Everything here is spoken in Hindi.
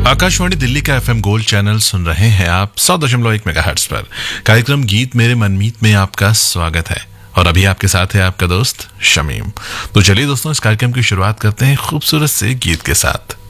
आकाशवाणी दिल्ली का एफएम गोल्ड चैनल सुन रहे हैं आप 100.1 मेगाहर्ट्ज पर। कार्यक्रम गीत मेरे मनमीत में आपका स्वागत है और अभी आपके साथ है आपका दोस्त शमीम। तो चलिए दोस्तों, इस कार्यक्रम की शुरुआत करते हैं खूबसूरत से गीत के साथ।